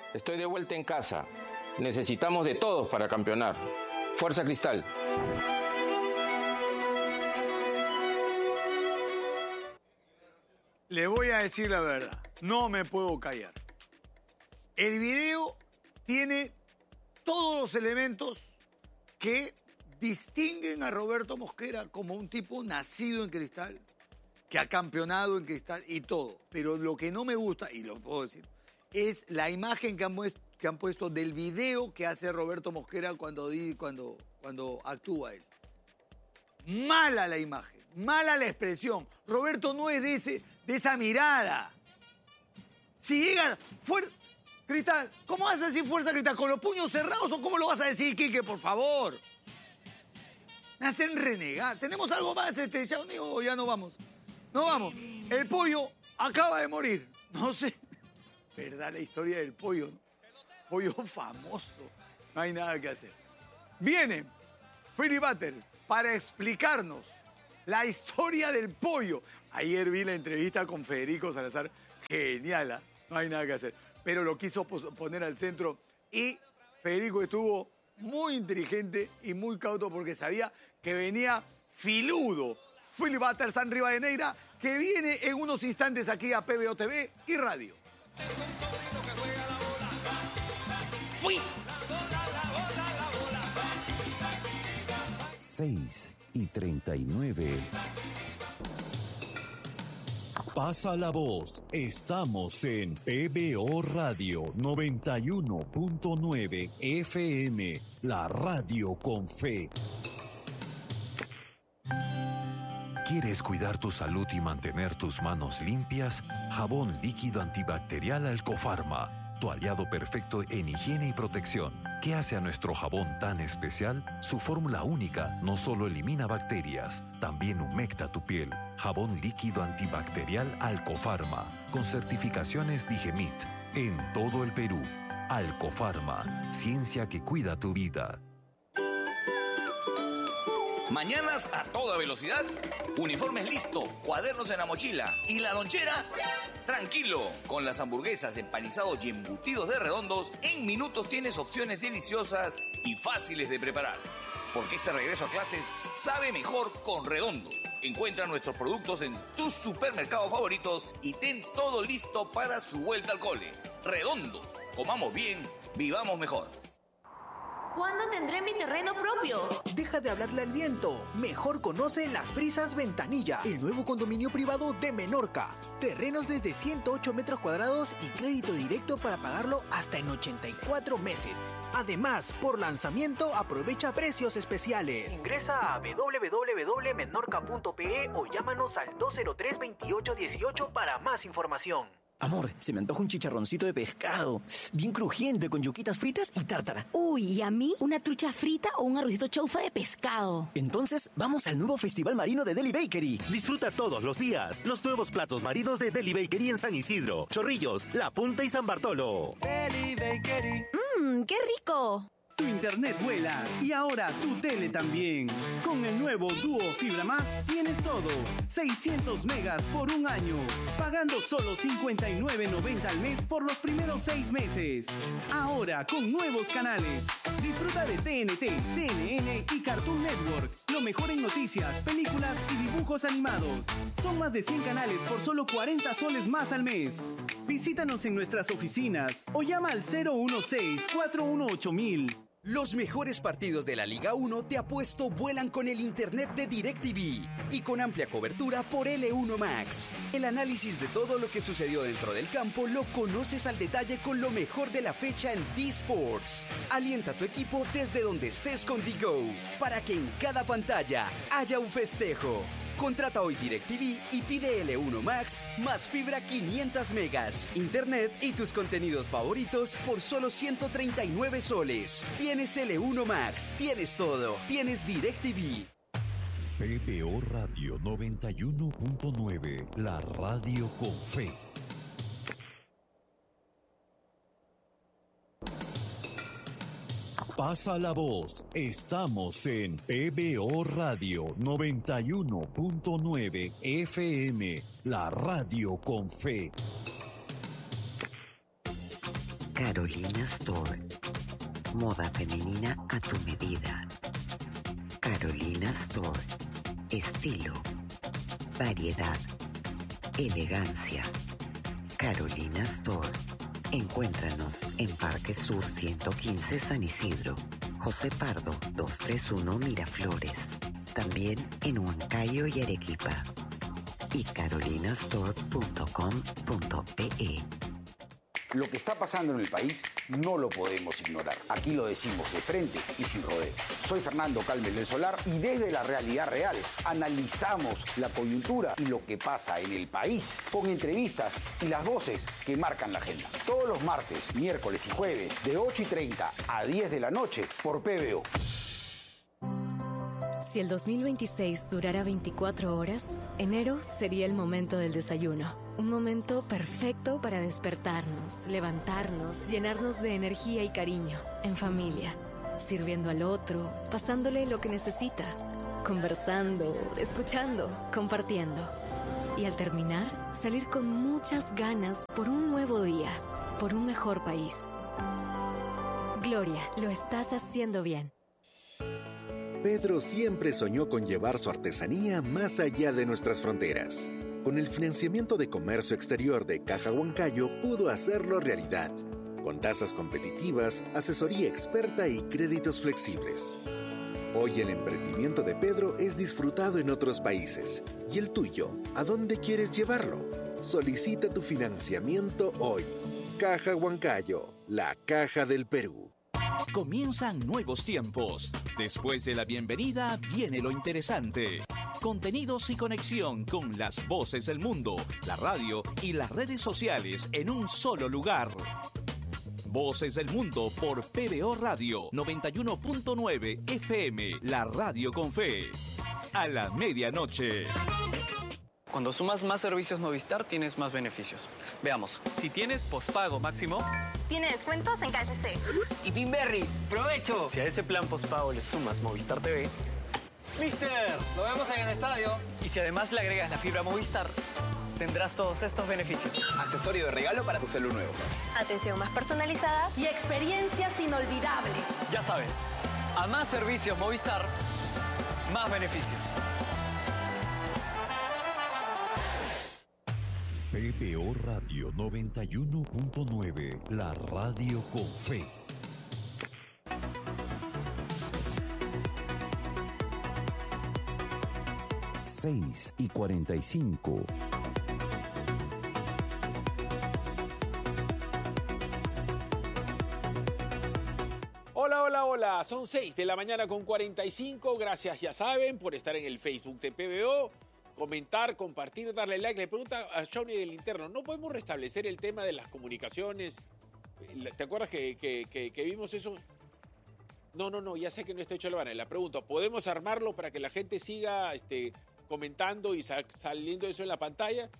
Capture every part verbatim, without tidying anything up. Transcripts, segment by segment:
Estoy de vuelta en casa. Necesitamos de todos para campeonar. Fuerza Cristal. Le voy a decir la verdad. No me puedo callar. El video tiene todos los elementos que distinguen a Roberto Mosquera como un tipo nacido en Cristal, que ha campeonado en Cristal y todo. Pero lo que no me gusta, y lo puedo decir, es la imagen que han, que han puesto del video que hace Roberto Mosquera cuando, cuando, cuando actúa él. Mala la imagen, mala la expresión. Roberto no es de, ese, de esa mirada. Si llega... Fuer... Cristal, ¿cómo vas a decir Fuerza Cristal? ¿Con los puños cerrados o cómo lo vas a decir, Quique, por favor? Me hacen renegar. ¿Tenemos algo más, este, ya, o ya no vamos? No vamos. El pollo acaba de morir. No sé. ¿Verdad la historia del pollo? ¿No? Pollo famoso. No hay nada que hacer. Viene Philly Butter para explicarnos la historia del pollo. Ayer vi la entrevista con Federico Salazar. Genial, ¿eh? No hay nada que hacer. Pero lo quiso poner al centro y Federico estuvo muy inteligente y muy cauto porque sabía que venía filudo. Philly Butter San Rivadeneira, que viene en unos instantes aquí a P B O T V y radio. Fui. seis y treinta y nueve. Pasa la voz. Estamos en P B O Radio noventa y uno punto nueve F M, la radio con fe. ¿Quieres cuidar tu salud y mantener tus manos limpias? Jabón líquido antibacterial Alcofarma, tu aliado perfecto en higiene y protección. ¿Qué hace a nuestro jabón tan especial? Su fórmula única no solo elimina bacterias, también humecta tu piel. Jabón líquido antibacterial Alcofarma, con certificaciones Digemit, en todo el Perú. Alcofarma, ciencia que cuida tu vida. Mañanas a toda velocidad, uniformes listo, cuadernos en la mochila y la lonchera, tranquilo. Con las hamburguesas, empanizados y embutidos de Redondos, en minutos tienes opciones deliciosas y fáciles de preparar. Porque este regreso a clases sabe mejor con Redondos. Encuentra nuestros productos en tus supermercados favoritos y ten todo listo para su vuelta al cole. Redondos, comamos bien, vivamos mejor. ¿Cuándo tendré mi terreno propio? Deja de hablarle al viento. Mejor conoce Las Brisas Ventanilla, el nuevo condominio privado de Menorca. Terrenos desde ciento ocho metros cuadrados y crédito directo para pagarlo hasta en ochenta y cuatro meses. Además, por lanzamiento aprovecha precios especiales. Ingresa a w w w punto menorca punto p e o llámanos al dos cero tres, veintiocho dieciocho para más información. Amor, se me antoja un chicharroncito de pescado, bien crujiente, con yuquitas fritas y tártara. Uy, ¿y a mí? ¿Una trucha frita o un arrocito chaufa de pescado? Entonces, vamos al nuevo Festival Marino de Deli Bakery. Disfruta todos los días los nuevos platos marinos de Deli Bakery en San Isidro, Chorrillos, La Punta y San Bartolo. Deli Bakery. ¡Mmm, qué rico! Tu internet vuela y ahora tu tele también. Con el nuevo Duo Fibra Más tienes todo. seiscientos megas por un año. Pagando solo cincuenta y nueve noventa al mes por los primeros seis meses. Ahora con nuevos canales. Disfruta de T N T, C N N y Cartoon Network. Lo mejor en noticias, películas y dibujos animados. Son más de cien canales por solo cuarenta soles más al mes. Visítanos en nuestras oficinas o llama al cero uno seis, cuatro uno ocho mil. Los mejores partidos de la Liga uno te apuesto vuelan con el internet de DirecTV y con amplia cobertura por L uno Max. El análisis de todo lo que sucedió dentro del campo lo conoces al detalle con lo mejor de la fecha en D-Sports. Alienta a tu equipo desde donde estés con D-Go para que en cada pantalla haya un festejo. Contrata hoy DirecTV y pide L uno Max más fibra quinientos megas, internet y tus contenidos favoritos por solo ciento treinta y nueve soles. Tienes L uno Max, tienes todo, tienes DirecTV. P B O Radio noventa y uno punto nueve, la radio con fe. Pasa la voz. Estamos en P B O Radio noventa y uno punto nueve F M, la radio con fe. Carolina Store. Moda femenina a tu medida. Carolina Store. Estilo, variedad, elegancia. Carolina Store. Encuéntranos en Parque Sur ciento quince San Isidro, José Pardo doscientos treinta y uno Miraflores. También en Huancayo y Arequipa. Y carolinastore punto com punto pe. Lo que está pasando en el país no lo podemos ignorar. Aquí lo decimos de frente y sin rodeo. Soy Fernando Calmes del Solar y desde la realidad real analizamos la coyuntura y lo que pasa en el país con entrevistas y las voces que marcan la agenda. Todos los martes, miércoles y jueves de ocho y treinta a diez de la noche por P B O. Si el dos mil veintiséis durara veinticuatro horas, enero sería el momento del desayuno. Un momento perfecto para despertarnos, levantarnos, llenarnos de energía y cariño, en familia, sirviendo al otro, pasándole lo que necesita, conversando, escuchando, compartiendo. Y al terminar, salir con muchas ganas por un nuevo día, por un mejor país. Gloria, lo estás haciendo bien. Pedro siempre soñó con llevar su artesanía más allá de nuestras fronteras. Con el financiamiento de comercio exterior de Caja Huancayo pudo hacerlo realidad, con tasas competitivas, asesoría experta y créditos flexibles. Hoy el emprendimiento de Pedro es disfrutado en otros países. ¿Y el tuyo? ¿A dónde quieres llevarlo? Solicita tu financiamiento hoy. Caja Huancayo, la caja del Perú. Comienzan nuevos tiempos. Después de la bienvenida viene lo interesante. Contenidos y conexión con las voces del mundo, la radio y las redes sociales en un solo lugar. Voces del Mundo por P B O Radio noventa y uno punto nueve F M, la radio con fe. A la medianoche. Cuando sumas más servicios Movistar, tienes más beneficios. Veamos, si tienes pospago máximo... Tiene descuentos en K F C. Y Pinberry, ¡provecho! Si a ese plan pospago le sumas Movistar T V... ¡Mister! ¡Lo vemos en el estadio! Y si además le agregas la fibra Movistar, tendrás todos estos beneficios. Accesorio de regalo para tu celu nuevo. Atención más personalizada y experiencias inolvidables. Ya sabes, a más servicios Movistar, más beneficios. P B O Radio noventa y uno punto nueve, la radio con fe. seis y cuarenta y cinco. Hola, hola, hola. Son seis de la mañana con cuarenta y cinco. Gracias, ya saben, por estar en el Facebook de P B O. Comentar, compartir, darle like. Le pregunta a Shawnee del Interno, ¿no podemos restablecer el tema de las comunicaciones? ¿Te acuerdas que, que, que, que vimos eso? No, no, no, ya sé que no está hecho el banner. La pregunta, ¿podemos armarlo para que la gente siga este, comentando y sal, saliendo eso en la pantalla?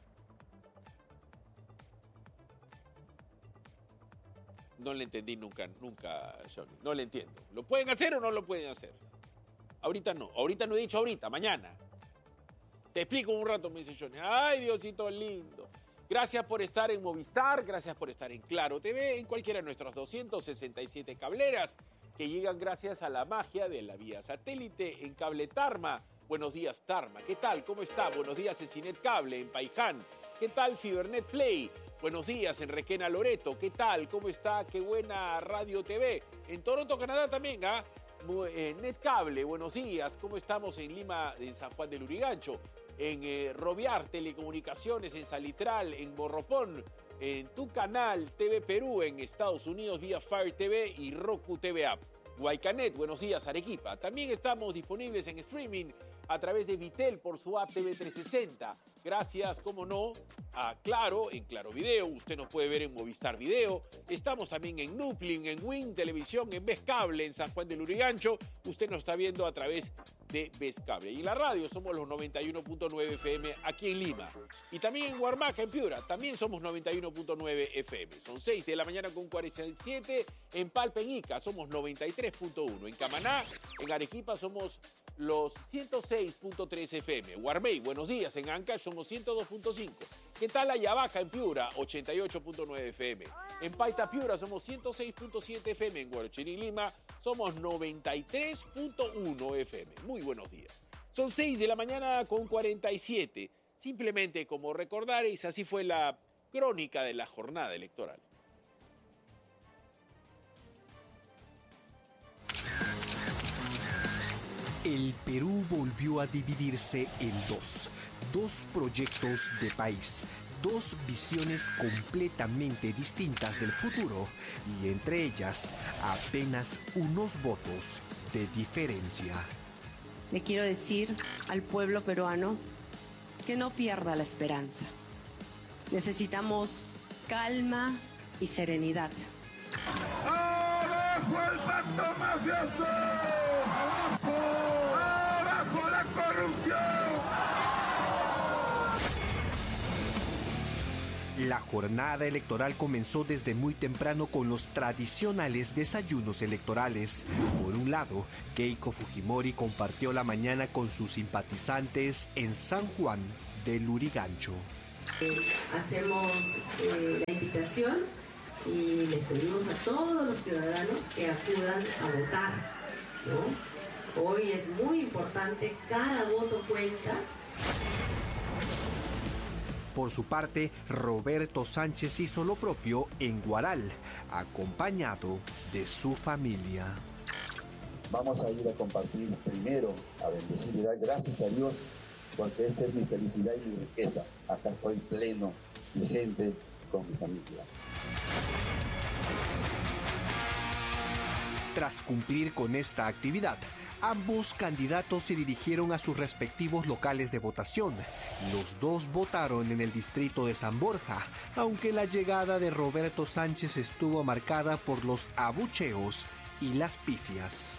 No le entendí nunca, nunca, Shawnee. No le entiendo. ¿Lo pueden hacer o no lo pueden hacer? Ahorita no. Ahorita no he dicho ahorita, mañana. Te explico un rato, me dice Johnny. Ay, Diosito lindo. Gracias por estar en Movistar, gracias por estar en Claro T V, en cualquiera de nuestras doscientas sesenta y siete cableras que llegan gracias a la magia de la vía satélite en Cable Tarma. Buenos días, Tarma. ¿Qué tal? ¿Cómo está? Buenos días en Cinet Cable, en Paiján. ¿Qué tal, Fibernet Play? Buenos días en Requena Loreto. ¿Qué tal? ¿Cómo está? Qué buena Radio T V. En Toronto, Canadá también, ¿ah? ¿eh? Netcable, buenos días. ¿Cómo estamos en Lima, en San Juan del Urigancho? En eh, Robiar, Telecomunicaciones, en Salitral, en Morropón, en tu canal T V Perú, en Estados Unidos, vía Fire T V y Roku T V App. Guaycanet, buenos días, Arequipa. También estamos disponibles en streaming a través de Vitel por su app T V trescientos sesenta. Gracias, como no, a Claro, en Claro Video. Usted nos puede ver en Movistar Video. Estamos también en Nuplin, en Win Televisión, en Vez Cable, en San Juan del Urigancho. Usted nos está viendo a través de Vez Cable. Y en la radio somos los noventa y uno punto nueve F M aquí en Lima. Y también en Huarmaca, en Piura, también somos noventa y uno punto nueve F M. Son seis de la mañana con cuarenta y siete. En Palpeñica somos noventa y tres punto uno. En Camaná, en Arequipa somos los ciento seis punto tres F M. Guarmey, buenos días. En Ancash somos ciento dos punto cinco. ¿Qué tal Ayabaca en Piura? ochenta y ocho punto nueve F M. En Paita, Piura somos ciento seis punto siete F M. En Huarochirí, Lima somos noventa y tres punto uno F M. Muy buenos días. Son seis de la mañana con cuarenta y siete. Simplemente como recordaréis, así fue la crónica de la jornada electoral. El Perú volvió a dividirse en dos, dos proyectos de país, dos visiones completamente distintas del futuro y entre ellas apenas unos votos de diferencia. Le quiero decir al pueblo peruano que no pierda la esperanza. Necesitamos calma y serenidad. ¡Abajo el pacto mafioso! ¡Abajo la corrupción! La jornada electoral comenzó desde muy temprano con los tradicionales desayunos electorales. Por un lado, Keiko Fujimori compartió la mañana con sus simpatizantes en San Juan de Lurigancho. Hacemos eh, la invitación y les pedimos a todos los ciudadanos que acudan a votar, ¿no? Hoy es muy importante, cada voto cuenta. Por su parte, Roberto Sánchez hizo lo propio en Guaral, acompañado de su familia. Vamos a ir a compartir primero, a bendecir y dar gracias a Dios, porque esta es mi felicidad y mi riqueza. Acá estoy pleno, vigente con mi familia. Tras cumplir con esta actividad, ambos candidatos se dirigieron a sus respectivos locales de votación. Los dos votaron en el distrito de San Borja, aunque la llegada de Roberto Sánchez estuvo marcada por los abucheos y las pifias.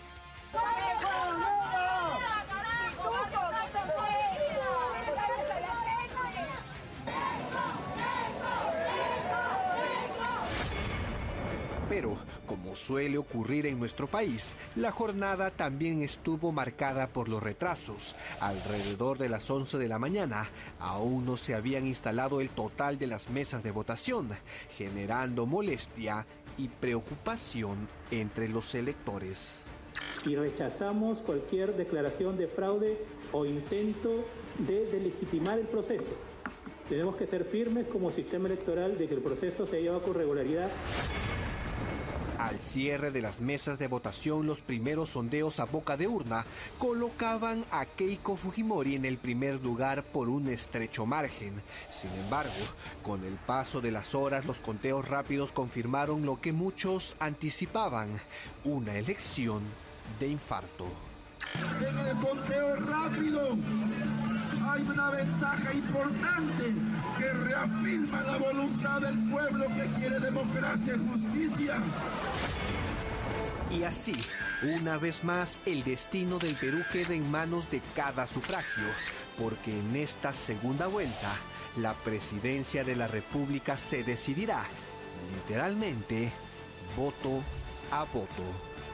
Pero, como suele ocurrir en nuestro país, la jornada también estuvo marcada por los retrasos. Alrededor de las once de la mañana, aún no se habían instalado el total de las mesas de votación, generando molestia y preocupación entre los electores. Y rechazamos cualquier declaración de fraude o intento de delegitimar el proceso. Tenemos que ser firmes como sistema electoral de que el proceso se lleva con regularidad. Al cierre de las mesas de votación, los primeros sondeos a boca de urna colocaban a Keiko Fujimori en el primer lugar por un estrecho margen. Sin embargo, con el paso de las horas, los conteos rápidos confirmaron lo que muchos anticipaban: una elección de infarto. En el conteo rápido hay una ventaja importante que reafirma la voluntad del pueblo que quiere democracia y justicia. Y así, una vez más, el destino del Perú queda en manos de cada sufragio, porque en esta segunda vuelta, la presidencia de la República se decidirá, literalmente, voto a voto.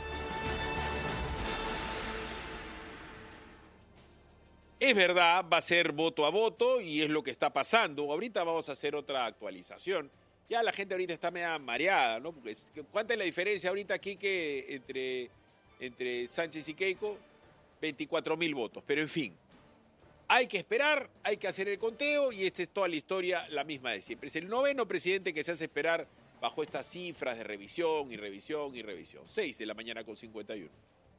Es verdad, va a ser voto a voto y es lo que está pasando. Ahorita vamos a hacer otra actualización. Ya la gente ahorita está media mareada, ¿no? Porque ¿cuánta es la diferencia ahorita aquí que entre, entre Sánchez y Keiko? veinticuatro mil votos. Pero en fin, hay que esperar, hay que hacer el conteo y esta es toda la historia, la misma de siempre. Es el noveno presidente que se hace esperar bajo estas cifras de revisión y revisión y revisión. seis de la mañana con cincuenta y uno.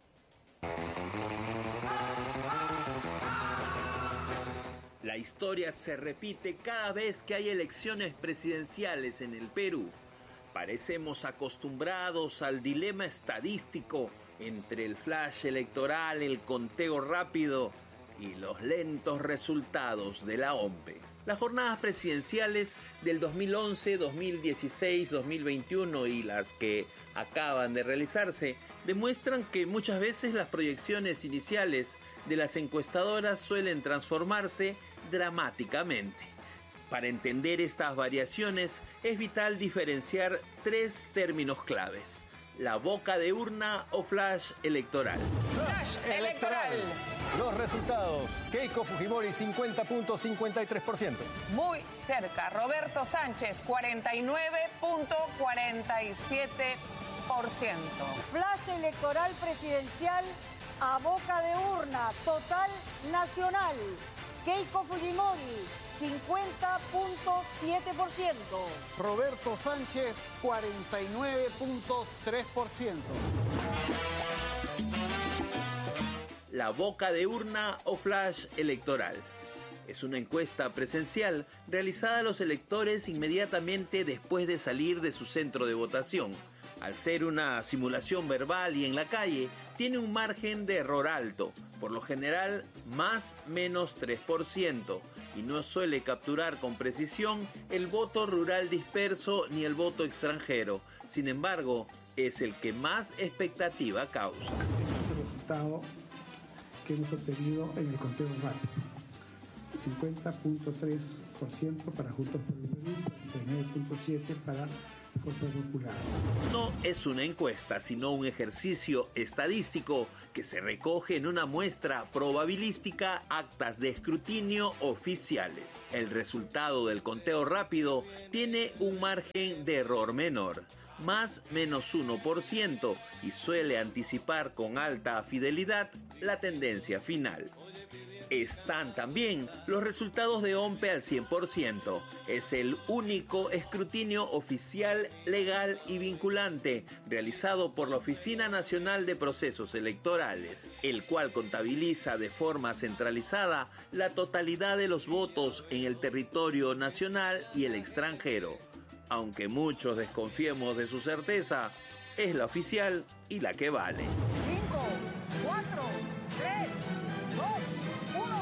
La historia se repite cada vez que hay elecciones presidenciales en el Perú. Parecemos acostumbrados al dilema estadístico entre el flash electoral, el conteo rápido y los lentos resultados de la O M P E. Las jornadas presidenciales del dos mil once, dos mil dieciséis, dos mil veintiuno y las que acaban de realizarse demuestran que muchas veces las proyecciones iniciales de las encuestadoras suelen transformarse dramáticamente. Para entender estas variaciones es vital diferenciar tres términos claves: la boca de urna o flash electoral. Flash electoral. Los resultados. Keiko Fujimori, cincuenta punto cincuenta y tres por ciento. Muy cerca. Roberto Sánchez, cuarenta y nueve punto cuarenta y siete por ciento. Flash electoral presidencial a boca de urna, total nacional. Keiko Fujimori, cincuenta punto siete por ciento. Roberto Sánchez, cuarenta y nueve punto tres por ciento. La boca de urna o flash electoral. Es una encuesta presencial realizada a los electores inmediatamente después de salir de su centro de votación. Al ser una simulación verbal y en la calle, tiene un margen de error alto, por lo general más menos tres por ciento, y no suele capturar con precisión el voto rural disperso ni el voto extranjero. Sin embargo, es el que más expectativa causa. Este es el resultado que hemos obtenido en el conteo rápido. cincuenta punto tres por ciento para Juntos por el Perú, cuarenta y nueve punto siete por ciento para Fuerza Popular. No es una encuesta, sino un ejercicio estadístico que se recoge en una muestra probabilística, actas de escrutinio oficiales. El resultado del conteo rápido tiene un margen de error menor, más menos uno por ciento, y suele anticipar con alta fidelidad la tendencia final. Están también los resultados de OMPE al cien por ciento. Es el único escrutinio oficial, legal y vinculante realizado por la Oficina Nacional de Procesos Electorales, el cual contabiliza de forma centralizada la totalidad de los votos en el territorio nacional y el extranjero. Aunque muchos desconfiemos de su certeza, es la oficial y la que vale. cinco, cuatro, tres, dos, uno.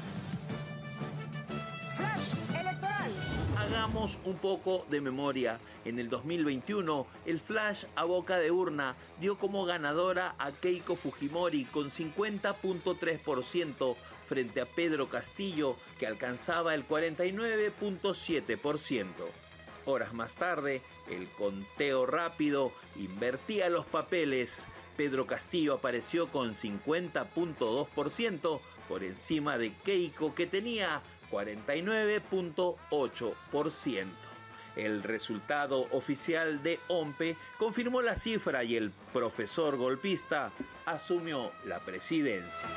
Flash electoral. Hagamos un poco de memoria. En el dos mil veintiuno, el flash a boca de urna dio como ganadora a Keiko Fujimori con cincuenta punto tres por ciento frente a Pedro Castillo, que alcanzaba el cuarenta y nueve punto siete por ciento. Horas más tarde, el conteo rápido invertía los papeles. Pedro Castillo apareció con cincuenta punto dos por ciento por encima de Keiko, que tenía cuarenta y nueve punto ocho por ciento. El resultado oficial de OMPE confirmó la cifra y el profesor golpista asumió la presidencia.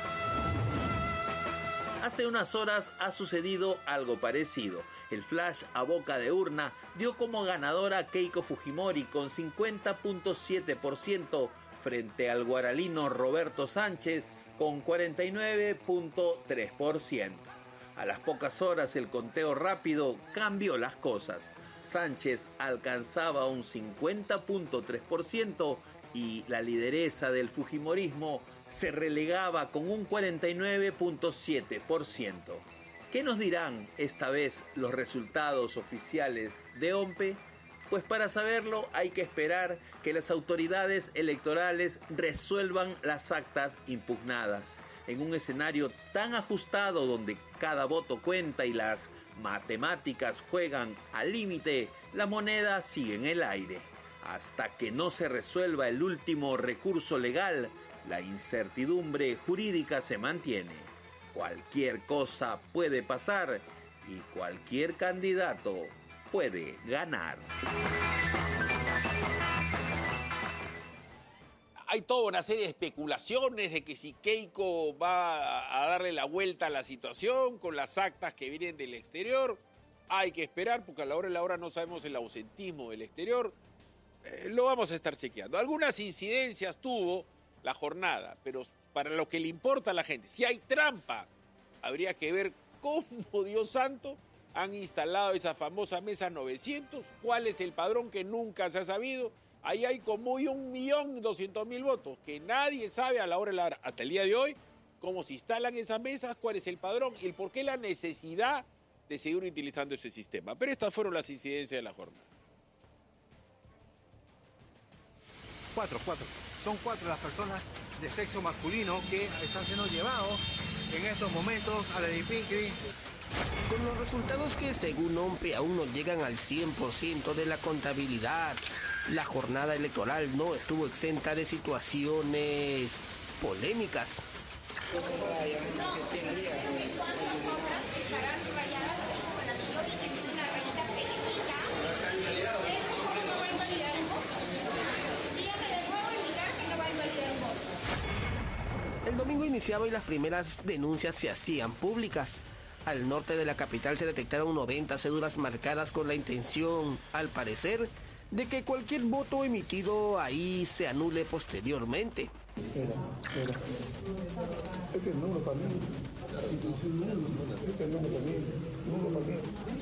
Hace unas horas ha sucedido algo parecido. El flash a boca de urna dio como ganadora a Keiko Fujimori con cincuenta punto siete por ciento frente al guaralino Roberto Sánchez con cuarenta y nueve punto tres por ciento. A las pocas horas el conteo rápido cambió las cosas. Sánchez alcanzaba un cincuenta punto tres por ciento y la lideresa del fujimorismo se relegaba con un cuarenta y nueve punto siete por ciento. ¿Qué nos dirán esta vez los resultados oficiales de OMPE? Pues para saberlo hay que esperar que las autoridades electorales resuelvan las actas impugnadas. En un escenario tan ajustado donde cada voto cuenta y las matemáticas juegan al límite, la moneda sigue en el aire. Hasta que no se resuelva el último recurso legal, la incertidumbre jurídica se mantiene. Cualquier cosa puede pasar y cualquier candidato puede ganar. Hay toda una serie de especulaciones de que si Keiko va a darle la vuelta a la situación con las actas que vienen del exterior. Hay que esperar porque a la hora de la hora no sabemos el ausentismo del exterior. Eh, lo vamos a estar chequeando. Algunas incidencias tuvo la jornada, pero para lo que le importa a la gente, si hay trampa, habría que ver cómo, Dios santo, han instalado esa famosa mesa novecientos, cuál es el padrón que nunca se ha sabido. Ahí hay como un millón doscientos mil votos que nadie sabe a la hora de la hora, hasta el día de hoy, cómo se instalan esas mesas, cuál es el padrón y el por qué la necesidad de seguir utilizando ese sistema. Pero estas fueron las incidencias de la jornada. Cuatro, cuatro. Son cuatro las personas de sexo masculino que están siendo llevados en estos momentos a la Dipincri. Con los resultados que según OMPE aún no llegan al cien por ciento de la contabilidad, La jornada electoral no estuvo exenta de situaciones polémicas. El domingo iniciaba y las primeras denuncias se hacían públicas. Al norte de la capital se detectaron noventa cédulas marcadas con la intención, al parecer, de que cualquier voto emitido ahí se anule posteriormente. Espera, espera. Este es el número para mí. Este es el número para mí. Número para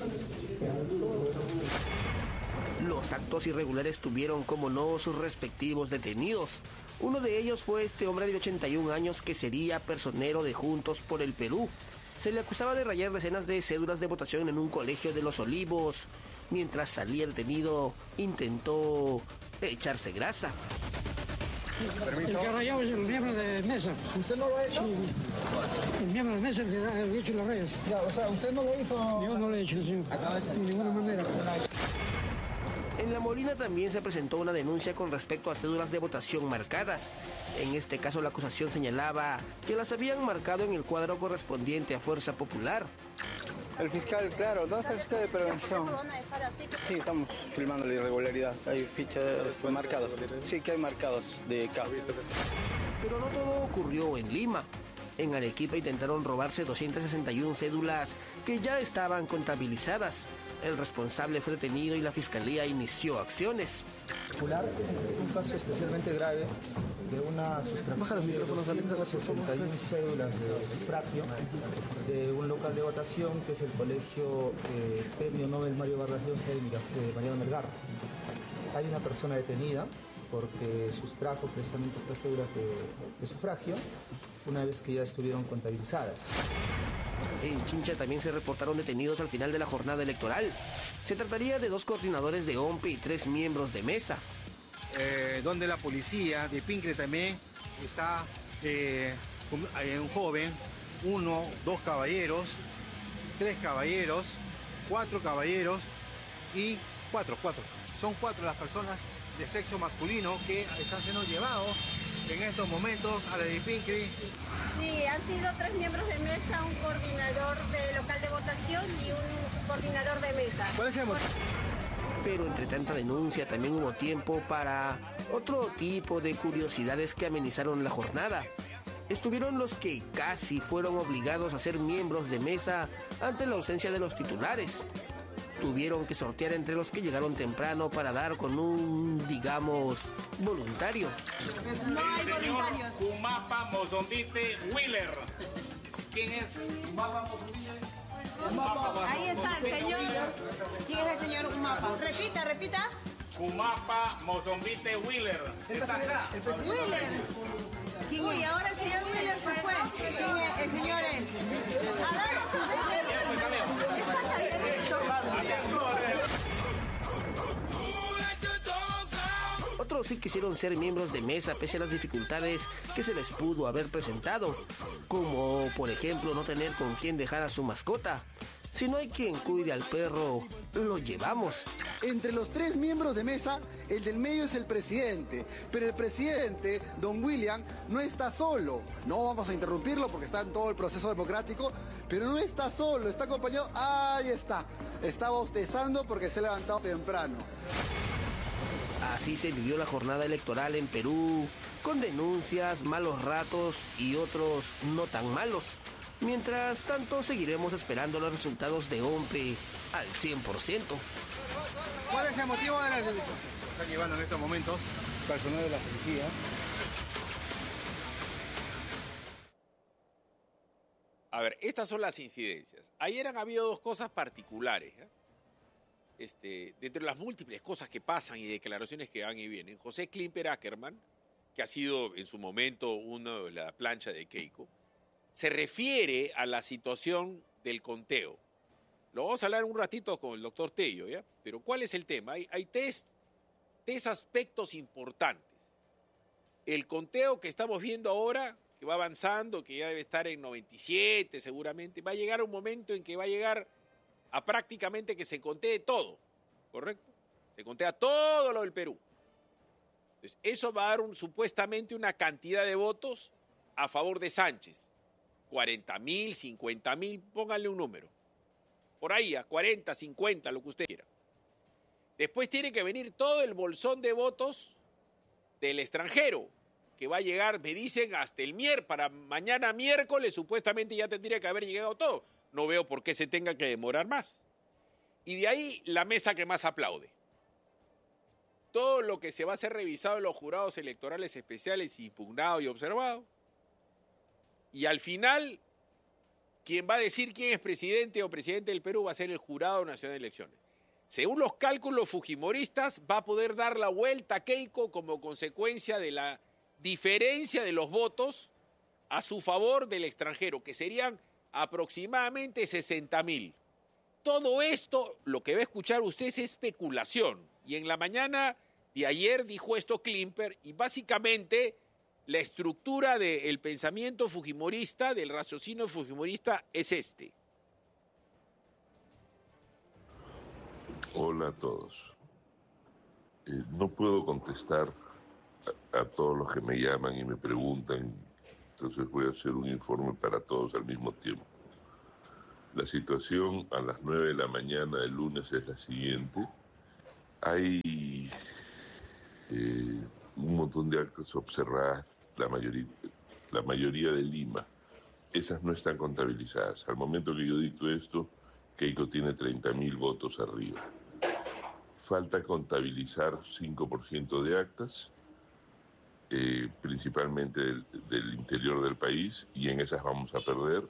mí. Los actos irregulares tuvieron, como no, sus respectivos detenidos. Uno de ellos fue este hombre de ochenta y un años que sería personero de Juntos por el Perú. Se le acusaba de rayar decenas de cédulas de votación en un colegio de Los Olivos. Mientras salía detenido, intentó echarse grasa. ¿Permiso? El que rayado es el miembro de mesa. ¿Usted no lo ha hecho? Sí. El miembro de mesa es el que ha hecho las rayas. Ya, o sea, ¿usted no lo hizo? Yo no lo he hecho, señor. De ninguna manera. En La Molina también se presentó una denuncia con respecto a cédulas de votación marcadas. En este caso la acusación señalaba que las habían marcado en el cuadro correspondiente a Fuerza Popular. El fiscal, claro, ¿dónde está el fiscal de prevención? Sí, estamos filmando la irregularidad. Hay fichas marcadas. Sí, que hay marcados de K. Pero no todo ocurrió en Lima. En Arequipa intentaron robarse doscientas sesenta y una cédulas que ya estaban contabilizadas. El responsable fue detenido y la fiscalía inició acciones. Un caso especialmente grave de una sustracción de doscientas sesenta y una cédulas de sufragio de un local de votación que es el Colegio eh, Premio Nobel Mario Vargas Llosa de Mariano Melgar. Hay una persona detenida porque sustrajo precisamente estas cédulas de, de sufragio una vez que ya estuvieron contabilizadas. En Chincha también se reportaron detenidos al final de la jornada electoral. Se trataría de dos coordinadores de O M P E y tres miembros de mesa. Eh, donde la policía de Pincre también está eh, un, un joven, uno, dos caballeros, tres caballeros, cuatro caballeros y cuatro, cuatro. Son cuatro las personas de sexo masculino que están siendo llevados en estos momentos a la de Pincre. Sí, han sido tres miembros de mesa, un coordinador de local de votación y un coordinador de mesa. ¿Cuál es el motivo? Pero entre tanta denuncia también hubo tiempo para otro tipo de curiosidades que amenizaron la jornada. Estuvieron los que casi fueron obligados a ser miembros de mesa ante la ausencia de los titulares. Tuvieron que sortear entre los que llegaron temprano para dar con un, digamos, voluntario. No hay voluntarios. Humapa Mozombite Wheeler. ¿Quién es? Humapa Mozombite. Ahí está el señor. ¿Quién es el señor Humapa? Repita, repita. Humapa Mozombite Wheeler. Está acá. Wheeler. ¿Quién es? Y ahora el señor Wheeler se fue. ¿Quién es? El señor es. Adán, Otros sí quisieron ser miembros de mesa pese a las dificultades que se les pudo haber presentado, como por ejemplo no tener con quién dejar a su mascota. Si no hay quien cuide al perro, lo llevamos. Entre los tres miembros de mesa, el del medio es el presidente. Pero el presidente, don William, no está solo. No vamos a interrumpirlo porque está en todo el proceso democrático, pero no está solo, está acompañado. Ahí está. Está bostezando porque se ha levantado temprano. Así se vivió la jornada electoral en Perú, con denuncias, malos ratos y otros no tan malos. Mientras tanto, seguiremos esperando los resultados de O M P E al cien por ciento. ¿Cuál es el motivo de la elección? Están llevando en estos momentos personal de la policía. A ver, estas son las incidencias. Ayer han habido dos cosas particulares. ¿eh? Este, dentro de las múltiples cosas que pasan y declaraciones que van y vienen, José Klimper Ackerman, que ha sido en su momento uno de la plancha de Keiko, se refiere a la situación del conteo. Lo vamos a hablar un ratito con el doctor Tello, ¿ya? Pero ¿cuál es el tema? Hay, hay tres, tres aspectos importantes. El conteo que estamos viendo ahora, que va avanzando, que ya debe estar en noventa y siete seguramente, va a llegar un momento en que va a llegar a prácticamente que se contee todo, ¿correcto? Se contea todo lo del Perú. Entonces, eso va a dar un, supuestamente una cantidad de votos a favor de Sánchez. cuarenta mil, cincuenta mil, pónganle un número. Por ahí, a cuarenta, cincuenta, lo que usted quiera. Después tiene que venir todo el bolsón de votos del extranjero, que va a llegar, me dicen, hasta el miércoles, para mañana miércoles, supuestamente ya tendría que haber llegado todo. No veo por qué se tenga que demorar más. Y de ahí la mesa que más aplaude. Todo lo que se va a hacer revisado en los jurados electorales especiales, impugnado y observado. Y al final, quien va a decir quién es presidente o presidente del Perú va a ser el Jurado Nacional de Elecciones. Según los cálculos fujimoristas, va a poder dar la vuelta a Keiko como consecuencia de la diferencia de los votos a su favor del extranjero, que serían aproximadamente sesenta mil. Todo esto, lo que va a escuchar usted es especulación. Y en la mañana de ayer dijo esto Klimper, y básicamente la estructura del pensamiento fujimorista, del raciocinio fujimorista, es este. Hola a todos. Eh, no puedo contestar a, a todos los que me llaman y me preguntan, entonces voy a hacer un informe para todos al mismo tiempo. La situación a las nueve de la mañana del lunes es la siguiente. Hay eh, un montón de actas observadas, la mayoría, la mayoría de Lima. Esas no están contabilizadas. Al momento que yo dicto esto, Keiko tiene treinta mil votos arriba. Falta contabilizar cinco por ciento de actas, eh, principalmente del, del interior del país, y en esas vamos a perder.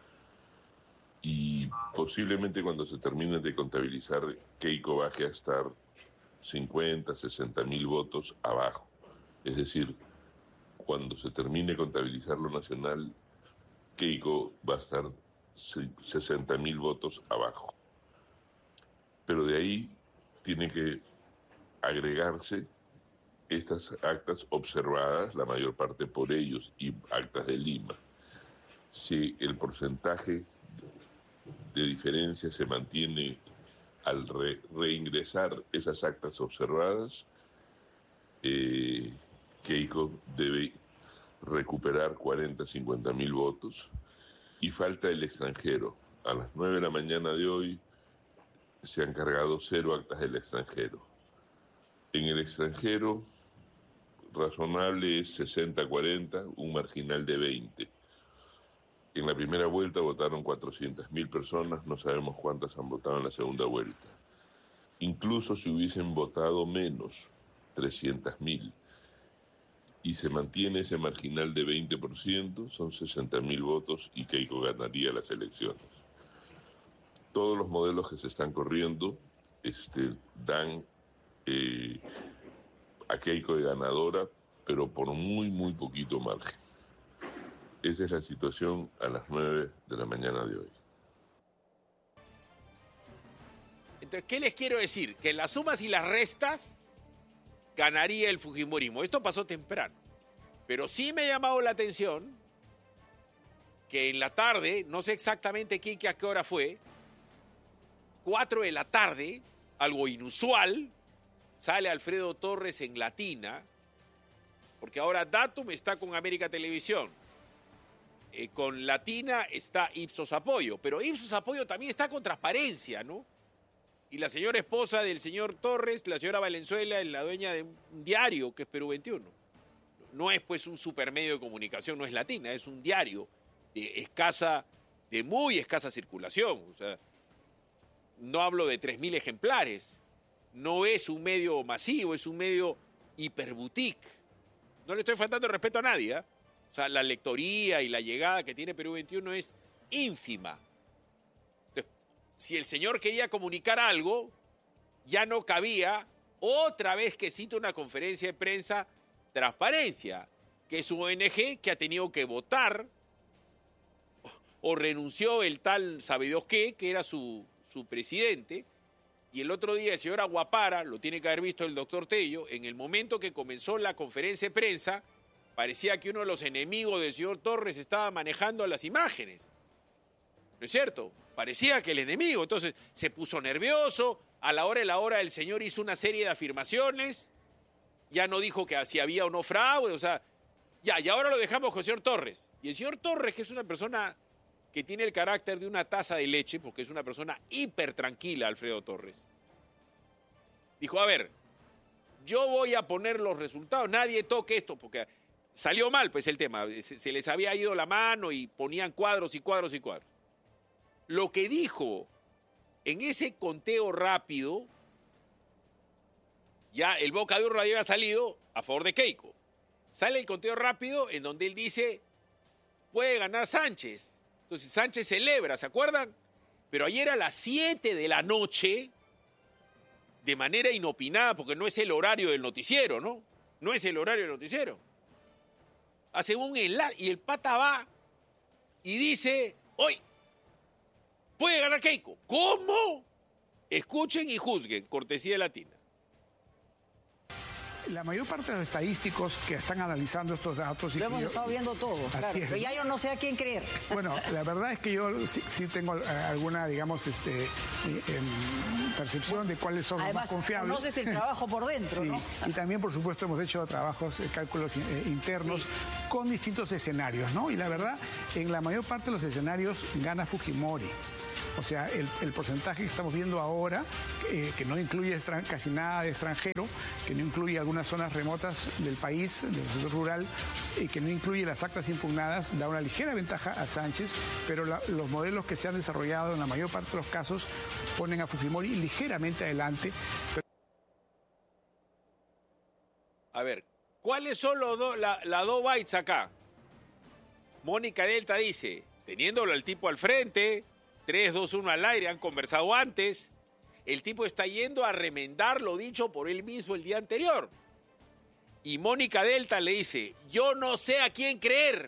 Y posiblemente cuando se termine de contabilizar, Keiko baje a estar cincuenta, sesenta mil votos abajo. Es decir, cuando se termine de contabilizar lo nacional, Keiko va a estar sesenta mil votos abajo. Pero de ahí tiene que agregarse estas actas observadas, la mayor parte por ellos, y actas de Lima. Si el porcentaje de diferencia se mantiene al re reingresar esas actas observadas, eh, Keiko debe recuperar cuarenta, cincuenta mil votos, y falta el extranjero. A las nueve de la mañana de hoy se han cargado cero actas del extranjero. En el extranjero, razonable es sesenta cuarenta, un marginal de veinte. En la primera vuelta votaron cuatrocientas mil personas, no sabemos cuántas han votado en la segunda vuelta. Incluso si hubiesen votado menos, trescientas mil, y se mantiene ese marginal de veinte por ciento, son sesenta mil votos y Keiko ganaría las elecciones. Todos los modelos que se están corriendo este, dan eh, a Keiko de ganadora, pero por muy, muy poquito margen. Esa es la situación a las nueve de la mañana de hoy. Entonces, ¿qué les quiero decir? Que en las sumas y las restas ganaría el fujimorismo. Esto pasó temprano. Pero sí me ha llamado la atención que en la tarde, no sé exactamente qué, a qué hora fue, cuatro de la tarde, algo inusual, sale Alfredo Torres en Latina, porque ahora Datum está con América Televisión. Eh, con Latina está Ipsos Apoyo, pero Ipsos Apoyo también está con Transparencia, ¿no? Y la señora esposa del señor Torres, la señora Valenzuela, es la dueña de un diario que es Perú veintiuno. No es pues un supermedio de comunicación, no es Latina, es un diario de escasa, de muy escasa circulación. O sea, no hablo de tres mil ejemplares. No es un medio masivo, es un medio hiperboutique. No le estoy faltando el respeto a nadie, ¿eh? O sea, la lectoría y la llegada que tiene Perú veintiuno es ínfima. Entonces, si el señor quería comunicar algo, ya no cabía otra vez que cita una conferencia de prensa Transparencia, que es una O N G que ha tenido que votar o renunció el tal sabe Dios qué, que era su, su presidente, y el otro día el señor Aguapara, lo tiene que haber visto el doctor Tello, en el momento que comenzó la conferencia de prensa, parecía que uno de los enemigos del señor Torres estaba manejando las imágenes. ¿No es cierto? Parecía que el enemigo. Entonces se puso nervioso. A la hora de la hora el señor hizo una serie de afirmaciones ya no dijo que si había o no fraude, o sea, ya, y ahora lo dejamos con el señor Torres. Y el señor Torres, que es una persona que tiene el carácter de una taza de leche, porque es una persona hiper tranquila, Alfredo Torres, dijo, a ver, yo voy a poner los resultados, nadie toque esto, porque salió mal pues el tema, se, se les había ido la mano y ponían cuadros y cuadros y cuadros. Lo que dijo en ese conteo rápido, ya el Boca de Urna había salido a favor de Keiko. Sale el conteo rápido en donde él dice, puede ganar Sánchez. Entonces Sánchez celebra, ¿se acuerdan? Pero ayer a las siete de la noche, de manera inopinada, porque no es el horario del noticiero, ¿no? No es el horario del noticiero. Hace un enlace y el pata va y dice, hoy puede ganar Keiko. ¿Cómo? Escuchen y juzguen, cortesía latina. La mayor parte de los estadísticos que están analizando estos datos... Y Lo hemos yo, estado viendo todos, claro, pero ya yo no sé a quién creer. Bueno, la verdad es que yo sí, sí tengo eh, alguna, digamos, este, eh, eh, percepción de cuáles son Además, los más confiables. conoces el trabajo por dentro, sí. ¿no? Y también, por supuesto, hemos hecho trabajos, eh, cálculos eh, internos sí. con distintos escenarios, ¿no? Y la verdad, en la mayor parte de los escenarios gana Fujimori. O sea, el, el porcentaje que estamos viendo ahora, eh, que no incluye casi nada de extranjero, que no incluye algunas zonas remotas del país, del sector rural, y que no incluye las actas impugnadas, da una ligera ventaja a Sánchez, pero la, los modelos que se han desarrollado en la mayor parte de los casos ponen a Fujimori ligeramente adelante. Pero... A ver, ¿cuáles son los do, la, la dos bytes acá? Mónica Delta dice, teniéndolo al tipo al frente... tres, dos, uno al aire, han conversado antes. El tipo está yendo a remendar lo dicho por él mismo el día anterior. Y Mónica Delta le dice, yo no sé a quién creer.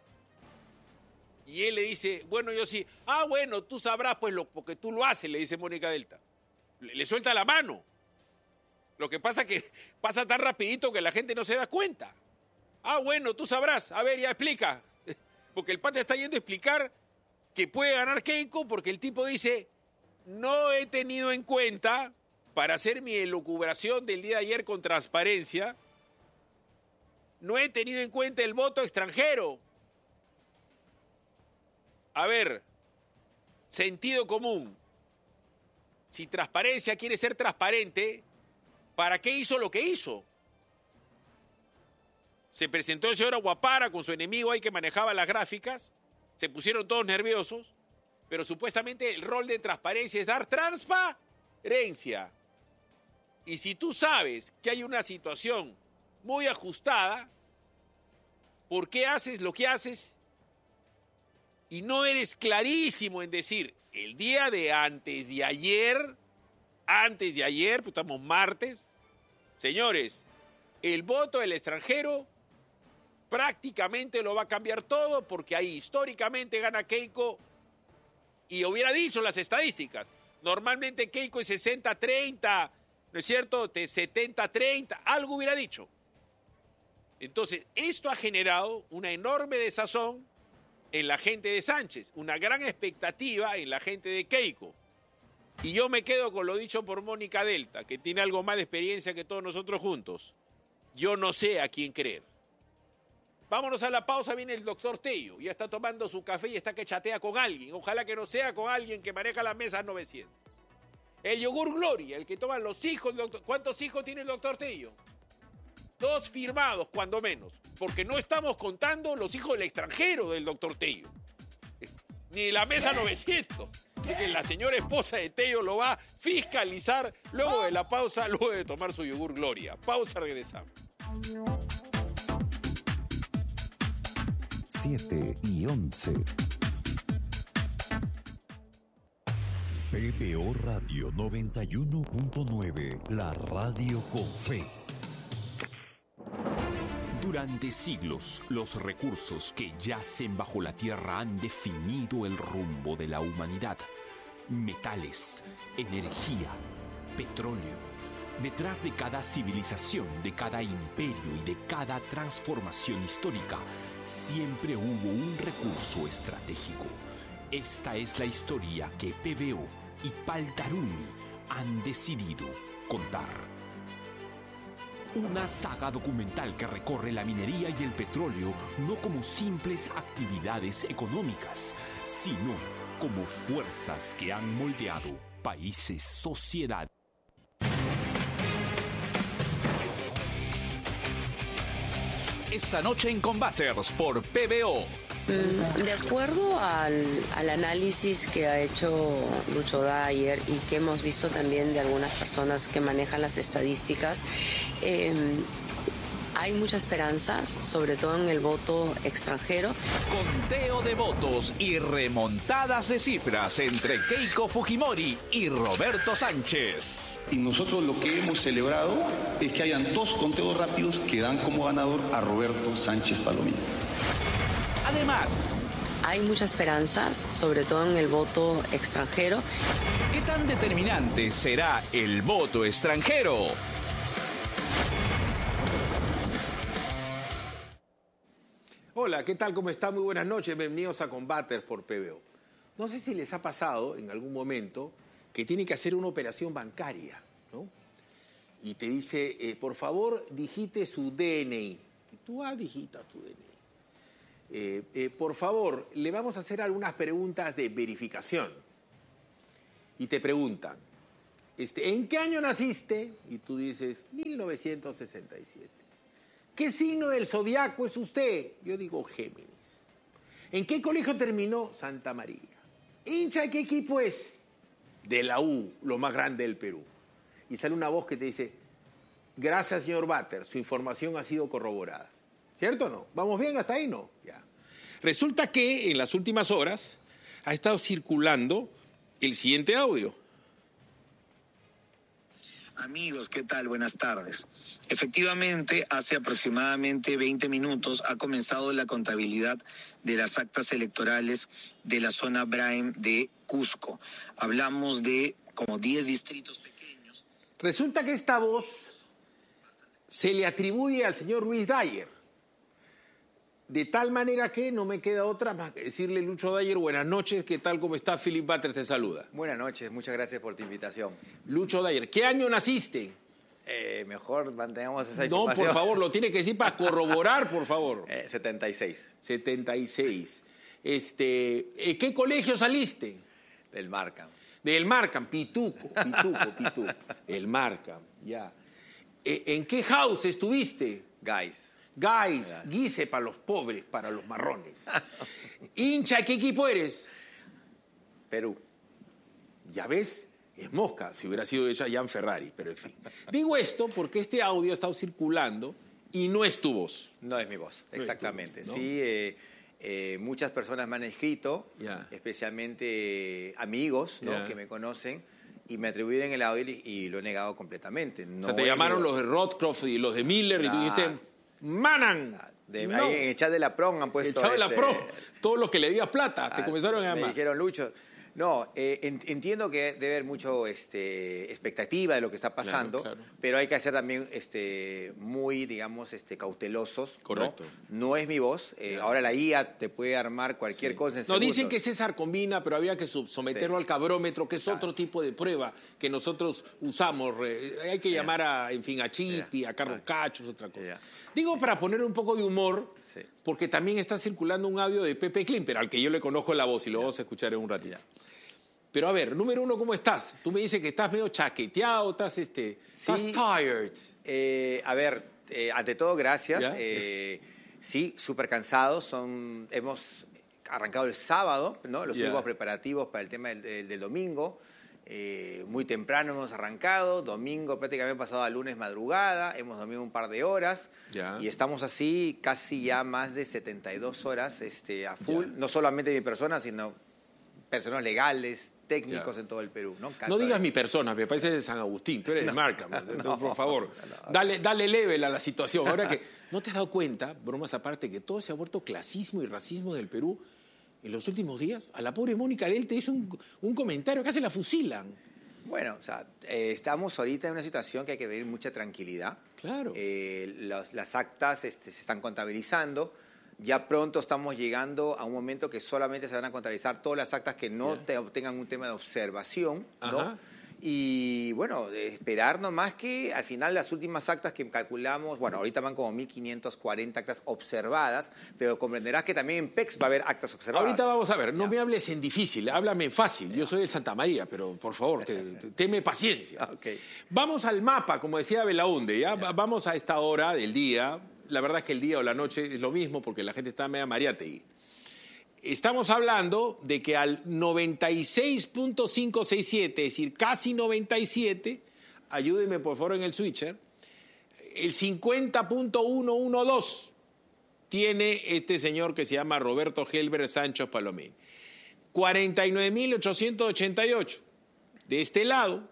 Y él le dice, bueno, yo sí. Ah, bueno, tú sabrás, pues, lo, porque tú lo haces, le dice Mónica Delta. Le, le suelta la mano. Lo que pasa es que pasa tan rapidito que la gente no se da cuenta. Ah, bueno, tú sabrás. A ver, ya explica. Porque el pata está yendo a explicar que puede ganar Keiko porque el tipo dice, no he tenido en cuenta, para hacer mi elucubración del día de ayer con transparencia, no he tenido en cuenta el voto extranjero. A ver, sentido común. Si transparencia quiere ser transparente, ¿para qué hizo lo que hizo? Se presentó el señor Aguapara con su enemigo ahí que manejaba las gráficas. Se pusieron todos nerviosos, pero supuestamente el rol de transparencia es dar transparencia. Y si tú sabes que hay una situación muy ajustada, ¿por qué haces lo que haces? Y no eres clarísimo en decir, el día de antes de ayer, antes de ayer, pues estamos martes, señores, el voto del extranjero prácticamente lo va a cambiar todo porque ahí históricamente gana Keiko y hubiera dicho las estadísticas. Normalmente Keiko es sesenta treinta, ¿no es cierto? setenta treinta, algo hubiera dicho. Entonces, esto ha generado una enorme desazón en la gente de Sánchez, una gran expectativa en la gente de Keiko. Y yo me quedo con lo dicho por Mónica Delta, que tiene algo más de experiencia que todos nosotros juntos. Yo no sé a quién creer. Vámonos a la pausa, viene el doctor Tello. Ya está tomando su café y está que chatea con alguien. Ojalá que no sea con alguien que maneja la mesa novecientos. El yogur Gloria, el que toman los hijos del doctor. ¿Cuántos hijos tiene el doctor Tello? Dos firmados, cuando menos. Porque no estamos contando los hijos del extranjero del doctor Tello. Ni la mesa novecientos. Es que la señora esposa de Tello lo va a fiscalizar luego de la pausa, luego de tomar su yogur Gloria. Pausa, regresamos. siete y once. P B O Radio noventa y uno punto nueve, la radio con fe. Durante siglos, los recursos que yacen bajo la tierra han definido el rumbo de la humanidad. Metales, energía, petróleo. Detrás de cada civilización, de cada imperio y de cada transformación histórica, siempre hubo un recurso estratégico. Esta es la historia que P B O y Paltaruni han decidido contar. Una saga documental que recorre la minería y el petróleo no como simples actividades económicas, sino como fuerzas que han moldeado países, sociedades. Esta noche en Combaters por P B O. De acuerdo al, al análisis que ha hecho Lucho Dyer y que hemos visto también de algunas personas que manejan las estadísticas, eh, hay muchas esperanzas, sobre todo en el voto extranjero. Conteo de votos y remontadas de cifras entre Keiko Fujimori y Roberto Sánchez. Y nosotros lo que hemos celebrado es que hayan dos conteos rápidos que dan como ganador a Roberto Sánchez Palomino. Además, hay muchas esperanzas, sobre todo en el voto extranjero. ¿Qué tan determinante será el voto extranjero? Hola, ¿qué tal? ¿Cómo están? Muy buenas noches. Bienvenidos a Combaters por P B O. No sé si les ha pasado en algún momento que tienen que hacer una operación bancaria, ¿no? Y te dice, eh, por favor, digite su D N I. Y tú, ah, digitas tu D N I. Eh, eh, por favor, le vamos a hacer algunas preguntas de verificación. Y te preguntan, este, ¿en qué año naciste? Y tú dices, mil novecientos sesenta y siete. ¿Qué signo del zodiaco es usted? Yo digo Géminis. ¿En qué colegio terminó? Santa María. ¿Hincha de qué equipo es? De la U, lo más grande del Perú. Y sale una voz que te dice, gracias, señor Batter, su información ha sido corroborada. ¿Cierto o no? ¿Vamos bien hasta ahí? No. Ya. Resulta que en las últimas horas ha estado circulando el siguiente audio. Amigos, ¿qué tal? Buenas tardes. Efectivamente, hace aproximadamente veinte minutos ha comenzado la contabilidad de las actas electorales de la zona Braem de Cusco. Hablamos de como diez distritos pequeños. Resulta que esta voz se le atribuye al señor Luis Dyer. De tal manera que no me queda otra más que decirle, Lucho Dyer, buenas noches, ¿qué tal? ¿Cómo está? Philip Batter te saluda. Buenas noches, muchas gracias por tu invitación. Lucho Dyer, ¿qué año naciste? Eh, mejor mantengamos esa No, información. por favor, lo tiene que decir para corroborar, por favor. Eh, setenta y seis. setenta y seis. Este, ¿en qué colegio saliste? Del Markham. Del Markham, Pituco, Pituco, Pituco. El Markham, ya. ¿En qué house estuviste? Guys. Guys, Guise para los pobres, para los marrones. ¿Hincha, qué equipo eres? Perú. Ya ves, es mosca, si hubiera sido ella Jan Ferrari, pero en fin. Digo esto porque este audio ha estado circulando y no es tu voz. No es mi voz, no exactamente. Voz, ¿no? Sí, eh, eh, muchas personas me han escrito, yeah. especialmente eh, amigos, ¿no? yeah. que me conocen, y me atribuyen el audio y, y lo he negado completamente. No, o sea, te llamaron los de Rothkopf y los de Miller nah. y tú dijiste... ¡Manan! De, no. Ahí en el chat de la PRON han puesto... El chat de la este, PRON, todos los que le digas plata, te ah, comenzaron a llamar. Me dijeron, Lucho... No, eh, entiendo que debe haber mucho este, expectativa de lo que está pasando, claro, claro. pero hay que ser también este, muy, digamos, este, cautelosos. Correcto. No, no es mi voz. Eh, claro. Ahora la I A te puede armar cualquier sí. cosa en No, segundos. dicen que César combina, pero había que someterlo sí. al cabrómetro, que es claro. otro tipo de prueba que nosotros usamos. Hay que llamar a, en fin, a Chipi, yeah. a Carlos yeah. Cacho, es otra cosa. Yeah. Digo, para poner un poco de humor, sí. porque también está circulando un audio de Pepe Klimper, al que yo le conozco la voz y lo yeah. vamos a escuchar en un ratito. Yeah. Pero a ver, número uno, ¿cómo estás? Tú me dices que estás medio chaqueteado, estás, este, sí, estás tired. Eh, a ver, eh, ante todo, gracias. Eh, sí, súper cansados. Son, hemos arrancado el sábado, ¿no? Los yeah. últimos preparativos para el tema del, del, del domingo. Eh, muy temprano hemos arrancado. Domingo prácticamente pasado a lunes madrugada. Hemos dormido un par de horas. Yeah. Y estamos así casi ya más de setenta y dos horas este, a full. Yeah. No solamente mi persona, sino... personas legales, técnicos yeah. en todo el Perú. No, no digas de... mi persona, me parece de San Agustín, tú eres no, de Markham, no, por favor. No, no. Dale, dale level a la situación. Ahora que no te has dado cuenta, bromas aparte, que todo se ha vuelto clasismo y racismo del Perú en los últimos días. A la pobre Mónica Del te hizo un, un comentario, casi la fusilan. Bueno, o sea, eh, estamos ahorita en una situación que hay que tener mucha tranquilidad. Claro. Eh, los, las actas este, se están contabilizando. Ya pronto estamos llegando a un momento que solamente se van a contabilizar todas las actas que no yeah. te obtengan un tema de observación, ¿no? Y bueno, esperar nomás que al final las últimas actas que calculamos, bueno, ahorita van como mil quinientas cuarenta actas observadas, pero comprenderás que también en P E X va a haber actas observadas. Ahorita vamos a ver, no ya. me hables en difícil, háblame en fácil. Ya. Yo soy de Santa María, pero por favor, te, te, teme paciencia. Okay. Vamos al mapa, como decía Belaunde, ¿ya? ya. Vamos a esta hora del día. La verdad es que el día o la noche es lo mismo porque la gente está media mariategui. Estamos hablando de que al noventa y seis punto quinientos sesenta y siete, es decir, casi noventa y siete, ayúdenme por favor en el switcher, el cincuenta punto ciento doce tiene este señor que se llama Roberto Helber Sánchez Palomín. cuarenta y nueve mil ochocientos ochenta y ocho. De este lado,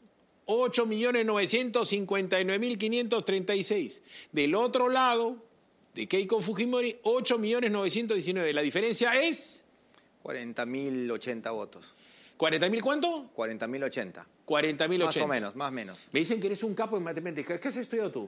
ocho millones novecientos cincuenta y nueve mil quinientos treinta y seis. Del otro lado, de Keiko Fujimori, ocho millones novecientos diecinueve. La diferencia es... cuarenta mil ochenta votos. ¿cuarenta mil cuánto? cuarenta mil ochenta. cuarenta mil ochenta. Más o menos, más o menos. Me dicen que eres un capo en matemáticas. ¿Qué has estudiado tú?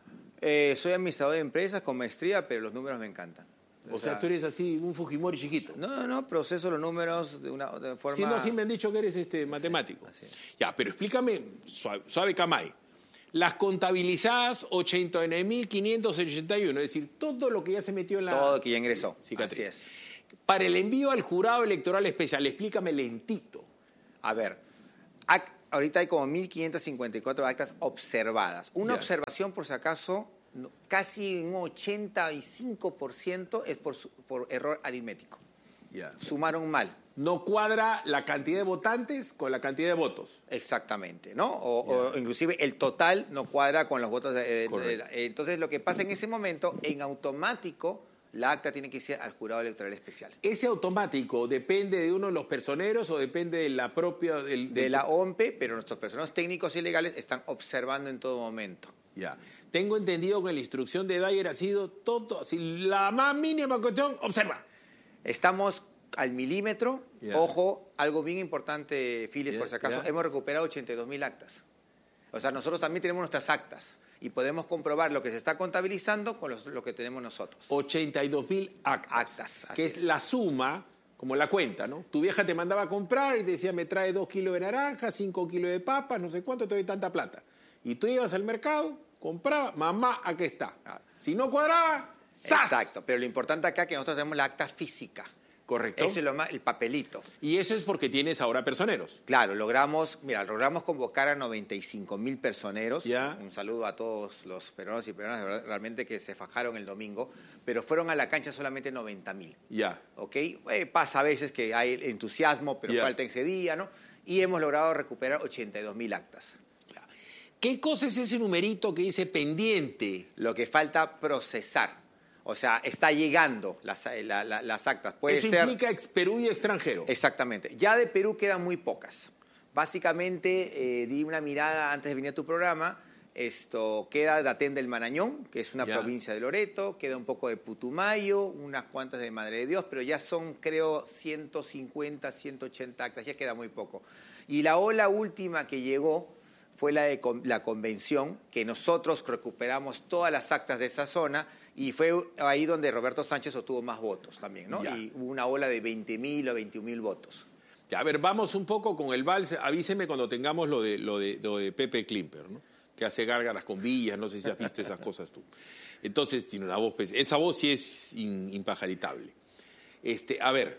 Eh, soy administrador de empresas con maestría, pero los números me encantan. O, o sea, sea, tú eres así, un Fujimori chiquito. No, no, no, proceso los números de una de forma... Sí, no, sí me han dicho que eres este, matemático. Así es. Ya, pero explícame, suave, suave Camay. Las contabilizadas ochenta y nueve mil quinientos ochenta y uno, es decir, todo lo que ya se metió en la... Todo que ya ingresó, cicatriz. Así es. Para el envío al jurado electoral especial, explícame lentito. A ver, ac- ahorita hay como mil quinientas cincuenta y cuatro actas observadas. Una yeah. observación, por si acaso, no, casi un ochenta y cinco por ciento es por, su, por error aritmético. Yeah. Sumaron mal. No cuadra la cantidad de votantes con la cantidad de votos. Exactamente, ¿no? O, yeah. o inclusive el total no cuadra con los votos. De, de, de, entonces, lo que pasa en ese momento, en automático, la acta tiene que ir al jurado electoral especial. ¿Ese automático depende de uno de los personeros o depende de la propia... Del, de, de la O M P E, pero nuestros personeros técnicos y legales están observando en todo momento. Ya. Tengo entendido que la instrucción de Dyer ha sido todo, si la más mínima cuestión, observa. Estamos al milímetro. Yeah. Ojo, algo bien importante, Phyllis, yeah, por si acaso, yeah. hemos recuperado ochenta y dos mil actas. O sea, nosotros también tenemos nuestras actas y podemos comprobar lo que se está contabilizando con los, lo que tenemos nosotros. ochenta y dos mil actas, actas que es, es la suma, como la cuenta, ¿no? Tu vieja te mandaba a comprar y te decía, me trae dos kilos de naranja, cinco kilos de papas, no sé cuánto, te doy tanta plata. Y tú ibas al mercado, comprabas, mamá, aquí está. Ah. Si no cuadraba, ¡zas! Exacto, pero lo importante acá es que nosotros tenemos la acta física. Correcto. Ese es lo más, el papelito. Y eso es porque tienes ahora personeros. Claro, logramos, mira, logramos convocar a noventa y cinco mil personeros. Ya. Un saludo a todos los peruanos y peruanas realmente que se fajaron el domingo, pero fueron a la cancha solamente noventa mil. Ya. ¿Ok? Eh, pasa a veces que hay entusiasmo, pero ya. falta ese día, ¿no? Y hemos logrado recuperar ochenta y dos mil actas. Ya. ¿Qué cosa es ese numerito que dice pendiente? Lo que falta procesar. O sea, está llegando las, la, la, las actas. Puede Eso ser... implica ex Perú y extranjero. Exactamente. Ya de Perú quedan muy pocas. Básicamente, eh, di una mirada antes de venir a tu programa. Esto queda Datén del Marañón, que es una ya. provincia de Loreto. Queda un poco de Putumayo, unas cuantas de Madre de Dios, pero ya son, creo, ciento cincuenta, ciento ochenta actas. Ya queda muy poco. Y la ola última que llegó fue la de la convención, que nosotros recuperamos todas las actas de esa zona. Y fue ahí donde Roberto Sánchez obtuvo más votos también, ¿no? Ya. Y hubo una ola de veinte mil o veintiún mil votos. Ya, a ver, vamos un poco con el vals. Avíseme cuando tengamos lo de, lo de, lo de Pepe Klimper, ¿no? Que hace gárgaras con villas, no sé si has visto esas cosas tú. Entonces, tiene una voz... Esa voz sí es in, impajaritable. Este, a ver,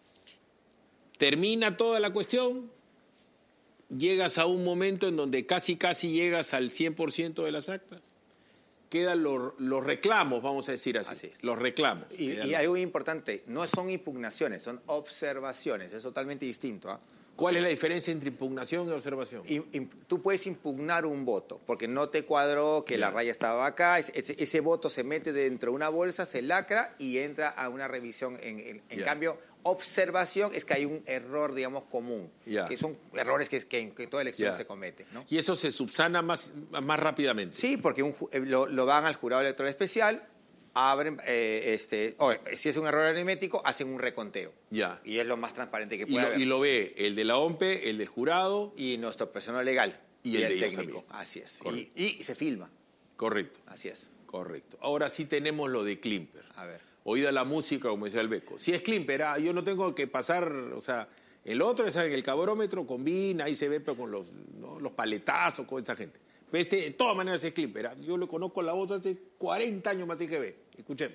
termina toda la cuestión, llegas a un momento en donde casi, casi llegas al cien por ciento de las actas. Quedan los, los reclamos, vamos a decir así, así es. los reclamos. Y, y algo muy importante, no son impugnaciones, son observaciones, es totalmente distinto. ¿eh? ¿Cuál es la diferencia entre impugnación y observación? Y, y, tú puedes impugnar un voto, porque no te cuadró que sí. la raya estaba acá, ese, ese voto se mete dentro de una bolsa, se lacra y entra a una revisión. En, en, en cambio, observación es que hay un error, digamos, común, yeah. que son errores que, que, que toda elección yeah. se comete, ¿no? ¿Y eso se subsana más, más rápidamente? Sí, porque un, lo, lo van al jurado electoral especial, abren, eh, este, oh, si es un error aritmético, hacen un reconteo. Ya. Y es lo más transparente que puede y lo, haber. Y lo ve el de la O M P E, el del jurado. Y nuestro personal legal. Y, y el, el de técnico. Así es. Y, y se filma. Correcto. Así es. Correcto. Ahora sí tenemos lo de Klimper. A ver. Oída la música, como decía el Beco. Si es Klimper, ah, yo no tengo que pasar, o sea, El otro es el cabrómetro, combina, ahí se ve pero con los, ¿no? los paletazos, con esa gente. Pero este, de todas maneras, es Klimper. ¿eh? Yo lo conozco la voz hace cuarenta años más I G B. Escuchemos.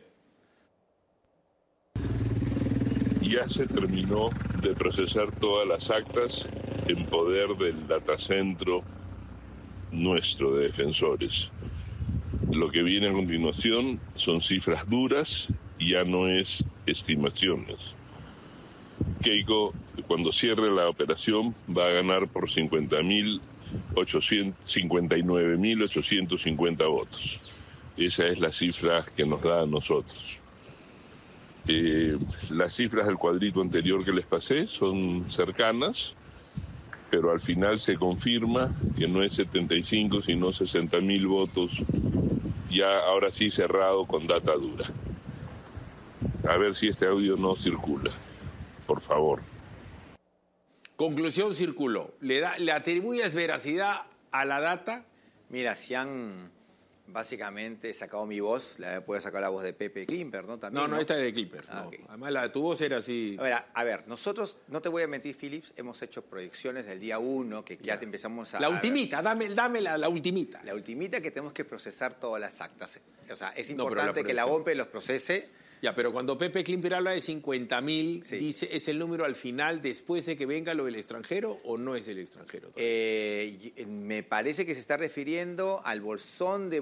Ya se terminó de procesar todas las actas en poder del datacentro nuestro de defensores. Lo que viene a continuación son cifras duras y ya no es estimaciones. Keiko, cuando cierre la operación, va a ganar por cincuenta mil cincuenta y nueve mil ochocientos cincuenta votos. Esa es la cifra que nos da a nosotros. Eh, las cifras del cuadrito anterior que les pasé son cercanas, pero al final se confirma que no es setenta y cinco, sino sesenta mil votos, ya ahora sí cerrado con data dura. A ver si este audio no circula, por favor. Conclusión, circuló. ¿Le, da, ¿Le atribuyes veracidad a la data? Mira, si han básicamente sacado mi voz, la puede sacar la voz de Pepe Klimper, ¿no? También, no, no, ¿no? esta es de Klimper. Ah, no. Okay. Además, la de tu voz era así. A ver, a, a ver, nosotros, no te voy a mentir, Philips, hemos hecho proyecciones del día uno, que ya, ya te empezamos a... La ultimita, dame, dame la, la ultimita. La ultimita que tenemos que procesar todas las actas. O sea, es importante no, la que la O M P E los procese. Ya, pero cuando Pepe Klimper habla de cincuenta mil, sí. dice, ¿es el número al final después de que venga lo del extranjero o no es el extranjero? Eh, me parece que se está refiriendo al bolsón de